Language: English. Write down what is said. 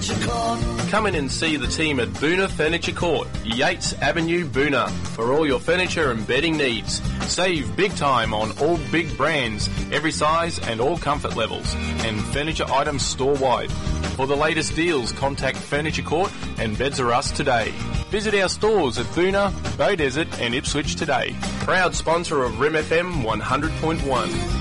Furniture Court. Come in and see the team at Boona Furniture Court, Yates Avenue, Boona, for all your furniture and bedding needs. Save big time on all big brands, every size and all comfort levels, and furniture items store-wide. For the latest deals, contact Furniture Court and Beds R Us today. Visit our stores at Boona, Beaudesert and Ipswich today. Proud sponsor of RIM FM 100.1.